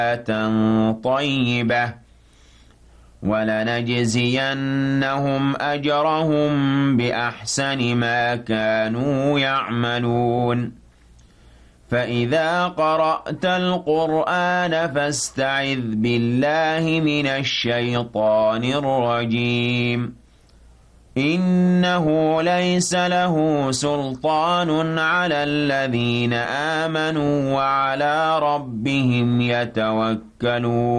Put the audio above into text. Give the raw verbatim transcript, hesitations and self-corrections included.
طيبة ولنجزينهم أجرهم بأحسن ما كانوا يعملون فإذا قرأت القرآن فاستعذ بالله من الشيطان الرجيم إنه ليس له سلطان على الذين آمنوا وعلى ربهم يتوكلون